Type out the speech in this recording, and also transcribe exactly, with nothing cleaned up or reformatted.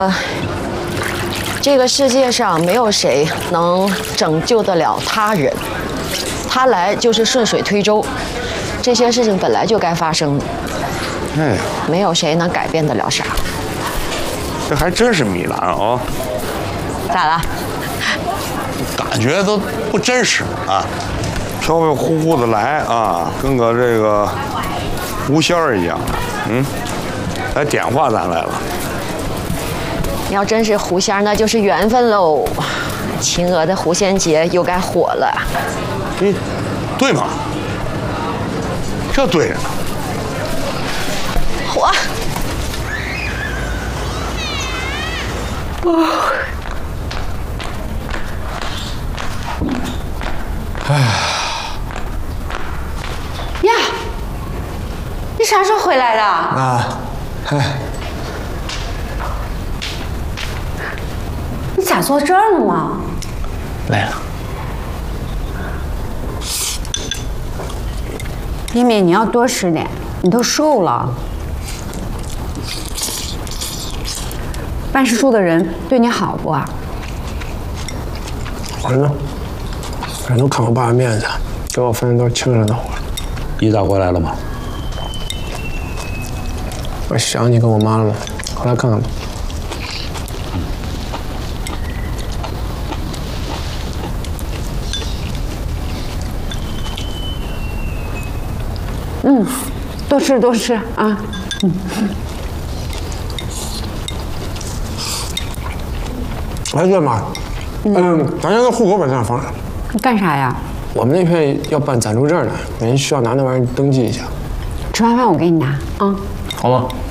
呃，这个世界上没有谁能拯救得了他人，他来就是顺水推舟，这些事情本来就该发生的。 哎， 没有谁能改变得了啥。 这还真是米兰啊！ 咋了？ 感觉都不真实啊，飘飘忽忽的来啊，跟个这个狐仙儿一样。嗯，来点化咱来了。 要真是狐仙，那就是缘分喽。秦娥的狐仙节又该火了。 嗯，对嘛，这对着呢。 火。哦。 哎。 呀，你啥时候回来的？ 啊，哎。 你咋坐这儿了吗？ 累了。 一米，你要多吃点，你都瘦了。办事处的人对你好不啊？ 我呢，人都看我爸的面子，给我分的都清着呢。 姨咋回来了吗？ 我想你跟我妈了嘛，回来看看吧。 嗯，多吃多吃啊。嗯。 哎，对妈，嗯，咱家的户口本在哪放着？ 你干啥呀？ 我们那片要办暂住证呢，人需要拿那玩意儿登记一下。 吃完饭我给你拿啊。 好吧。